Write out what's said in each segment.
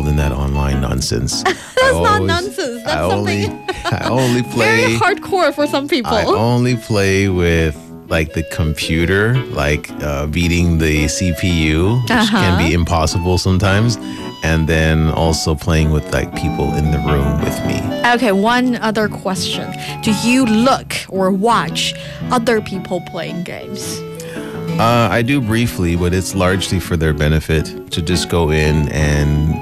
involved in that online nonsense. That's not nonsense. That's I only play very hardcore for some people. I only play with like the computer, like beating the CPU, which can be impossible sometimes. And then also playing with like people in the room with me. Okay, one other question. Do you look or watch other people playing games? I do briefly, but it's largely for their benefit to just go in and,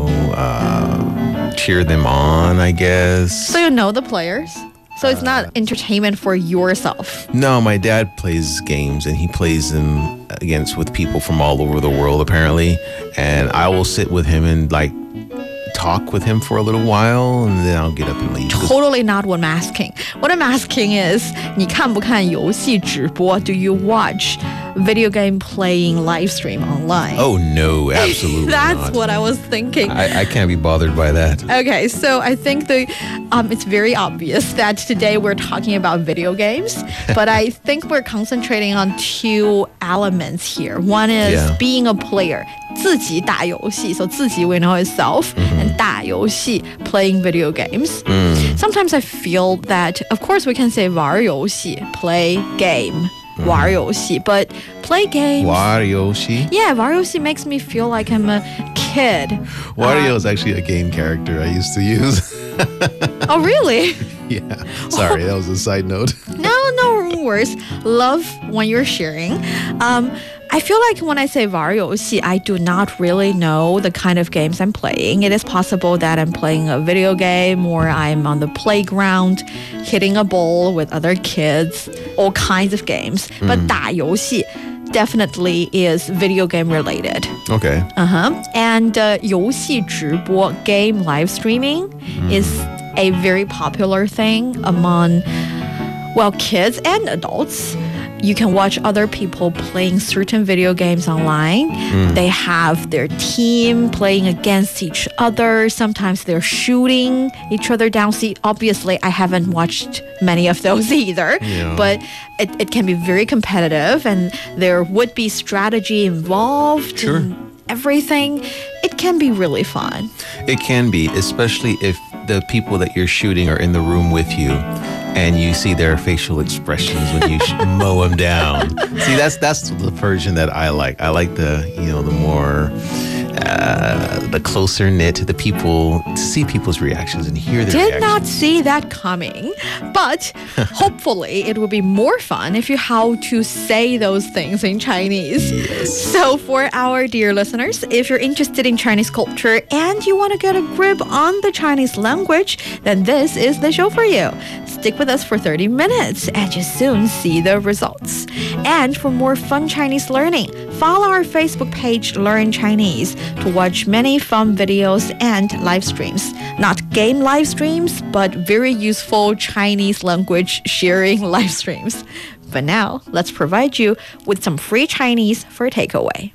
cheer them on, I guess. So you know the players? So it's not entertainment for yourself? No, my dad plays games and he plays them with people from all over the world, apparently. And I will sit with him and like talk with him for a little while and then I'll get up and leave. Totally not what I'm asking. What I'm asking is, 你看不看游戏直播? Do you watch video game playing live stream online? Oh, no, absolutely That's not. what I was thinking. I can't be bothered by that. Okay, so I think it's very obvious that today we're talking about video games, but I think we're concentrating on two elements here. One is being a player, 自己打游戏, so 自己 we know is self, and 打游戏, playing video games. Sometimes I feel that, of course we can say 玩游戏, play game. 玩游戏, but play games. 玩游戏? Yeah, 玩游戏 makes me feel like I'm a kid. Wario is actually a game character I used to use. Oh, really? Yeah. Sorry, that was a side note. No worries. Love when you're sharing. I feel like when I say 玩游戏, I do not really know the kind of games I'm playing. It is possible that I'm playing a video game or I'm on the playground hitting a ball with other kids, all kinds of games. But 打游戏 definitely is video game related. Okay. And 游戏直播, game live streaming, is a very popular thing among, well, kids and adults. You can watch other people playing certain video games online. They have their team playing against each other. Sometimes they're shooting each other down. See, obviously, I haven't watched many of those either. Yeah. But it can be very competitive and there would be strategy involved. Sure. And everything. It can be really fun. It can be, especially if the people that you're shooting are in the room with you. And you see their facial expressions when you mow them down. See, that's the version that I like. I like the more the closer knit to the people, to see people's reactions and hear their reactions. Did not see that coming, but hopefully it will be more fun if you how to say those things in Chinese. Yes. So for our dear listeners, if you're interested in Chinese culture and you want to get a grip on the Chinese language, then this is the show for you. Stick with us for 30 minutes and you soon see the results. And for more fun Chinese learning, follow our Facebook page, Learn Chinese, to watch many fun videos and live streams. Not game live streams, but very useful Chinese language sharing live streams. But now, let's provide you with some free Chinese for takeaway.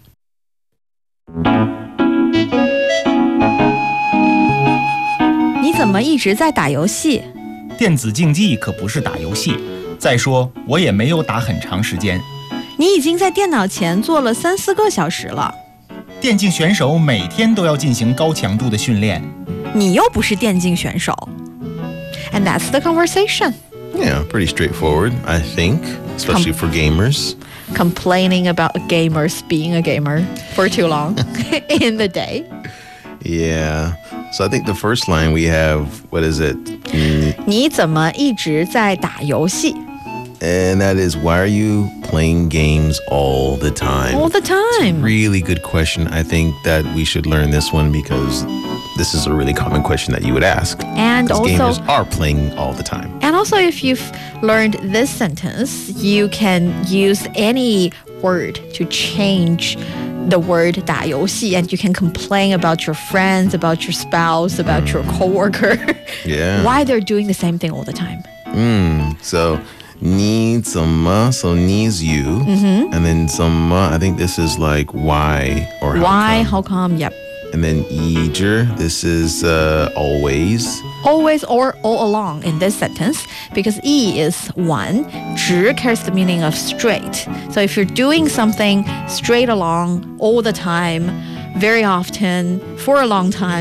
你怎么一直在打游戏？ 电子竞技可不是打游戏，再说我也没有打很长时间。 你已经在电脑前坐了3-4个小时了。 电竞选手每天都要进行高强度的训练。 你又不是电竞选手。And that's the conversation. Yeah, pretty straightforward, I think, especially for gamers. Complaining about gamers being a gamer for too long in the day. Yeah. So I think the first line we have, what is it? 你怎么一直在打游戏？ And that is, why are you playing games all the time? All the time. Really good question. I think that we should learn this one because this is a really common question that you would ask. And also, also, gamers are playing all the time. And also, if you've learned this sentence, you can use any word to change the word 打游戏 and you can complain about your friends, about your spouse, about your coworker. Yeah. Why they're doing the same thing all the time. So 你怎么 so needs you. And then 怎么 I think this is like why or how Why, come. how come, yep. And then 一直 this is always. Always or all along in this sentence because 一 is one, 直 carries the meaning of straight. So if you're doing something straight along all the time, very often, for a long time,